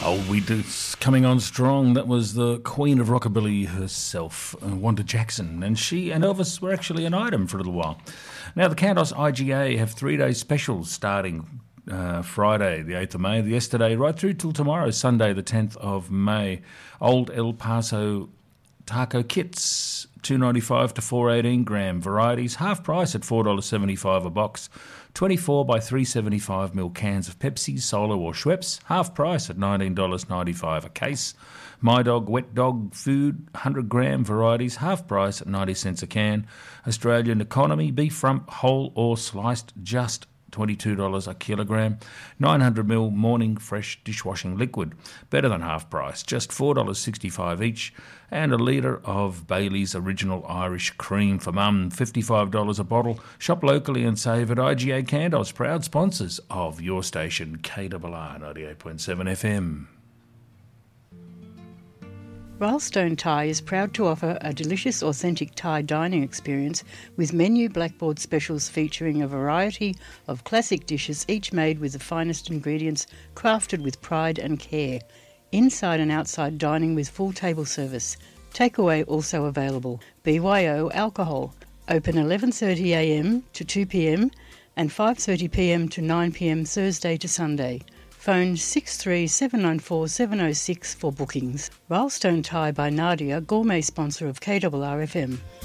Oh, coming on strong. That was the Queen of Rockabilly herself, Wanda Jackson, and she and Elvis were actually an item for a little while. Now, the Cantos IGA have 3-day specials starting Friday, the 8th of May, yesterday, right through till tomorrow, Sunday, the 10th of May. Old El Paso taco kits, $2.95 to $4.18 gram. Varieties, half price at $4.75 a box. 24 by 375ml cans of Pepsi, Solo or Schweppes, half price at $19.95 a case. My Dog Wet Dog Food, 100 gram varieties, half price at 90 cents a can. Australian Economy beef rump, whole or sliced, just $22 a kilogram. 900ml Morning Fresh dishwashing liquid, better than half price, just $4.65 each. And a litre of Bailey's Original Irish Cream for Mum, $55 a bottle. Shop locally and save at IGA Cantos, proud sponsors of your station, KRR 98.7 FM. Railstone Thai is proud to offer a delicious, authentic Thai dining experience with menu blackboard specials featuring a variety of classic dishes, each made with the finest ingredients, crafted with pride and care. Inside and outside dining with full table service. Takeaway also available. BYO alcohol. Open 11:30am to 2pm and 5:30pm to 9pm Thursday to Sunday. Phone 63794 706 for bookings. Railstone Thai by Nadia, gourmet sponsor of KRR FM.